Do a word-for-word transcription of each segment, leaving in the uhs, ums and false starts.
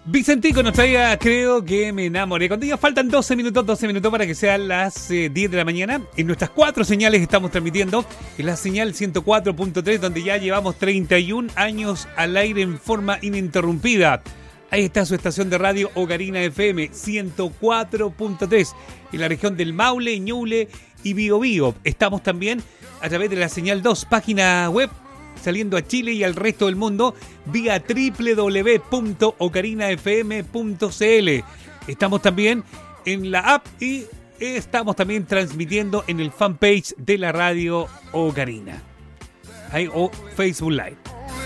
Vicentico nos traía Creo que me enamoré. Cuando ya faltan doce minutos, doce minutos para que sean las eh, diez de la mañana. En nuestras cuatro señales estamos transmitiendo. En la señal ciento cuatro punto tres, donde ya llevamos treinta y un años al aire en forma ininterrumpida. Ahí está su estación de radio Ocarina F M ciento cuatro punto tres. En la región del Maule, Ñuble y Biobío. Estamos también a través de la señal dos, página web, saliendo a Chile y al resto del mundo vía doble u doble u doble u punto ocarina f m punto c l. Estamos también en la app y estamos también transmitiendo en el fanpage de la radio Ocarina. Ahí, o Facebook Live.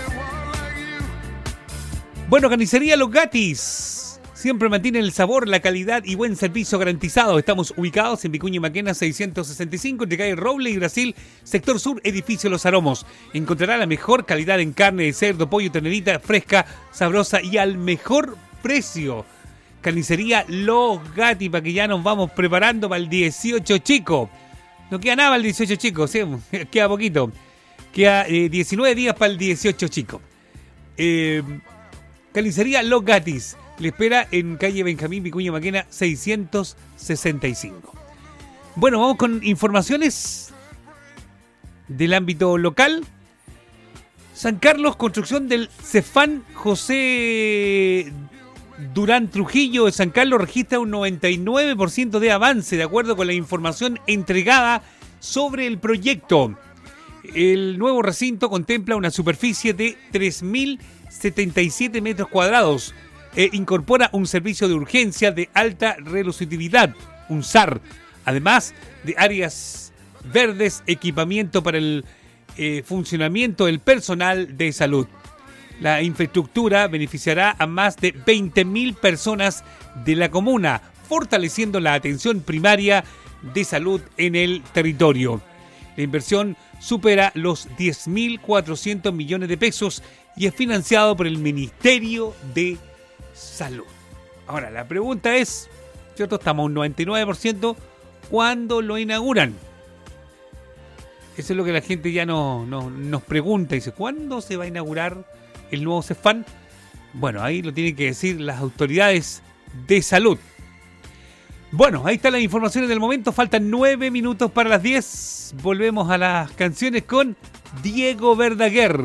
Bueno, Carnicería Los Gatis. Siempre mantiene el sabor, la calidad y buen servicio garantizado. Estamos ubicados en Vicuña Maquena seiscientos sesenta y cinco, entre calle Roble y Brasil, sector sur, edificio Los Aromos. Encontrará la mejor calidad en carne de cerdo, pollo, ternerita, fresca, sabrosa y al mejor precio. Carnicería Los Gatis, para que ya nos vamos preparando para el dieciocho chico. No queda nada para el dieciocho chico, ¿sí? Queda poquito. Queda eh, diecinueve días para el dieciocho chico. Eh, Carnicería Los Gatis. Le espera en calle Benjamín Vicuña Maquena seiscientos sesenta y cinco. Bueno, vamos con informaciones del ámbito local. San Carlos, construcción del Cefán José Durán Trujillo de San Carlos registra un noventa y nueve por ciento de avance, de acuerdo con la información entregada sobre el proyecto. El nuevo recinto contempla una superficie de tres mil setenta y siete metros cuadrados. E incorpora un servicio de urgencia de alta relucitividad, un S A R, además de áreas verdes, equipamiento para el eh, funcionamiento del personal de salud. La infraestructura beneficiará a más de veinte mil personas de la comuna, fortaleciendo la atención primaria de salud en el territorio. La inversión supera los diez mil cuatrocientos millones de pesos y es financiado por el Ministerio de Salud. Ahora, la pregunta es, ¿cierto? Estamos a un noventa y nueve por ciento. ¿Cuándo lo inauguran? Eso es lo que la gente ya no, no, nos pregunta. Dice, ¿cuándo se va a inaugurar el nuevo Cefán? Bueno, ahí lo tienen que decir las autoridades de salud. Bueno, ahí están las informaciones del momento. Faltan nueve minutos para las diez. Volvemos a las canciones con Diego Verdaguer.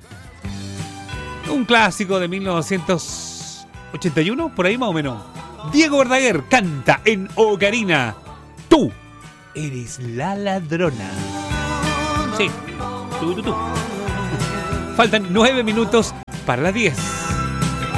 Un clásico de mil novecientos ochenta y uno, por ahí más o menos. Diego Verdaguer canta en Ocarina. Tú eres la ladrona. Sí, tú, tú, tú. Faltan nueve minutos para las diez.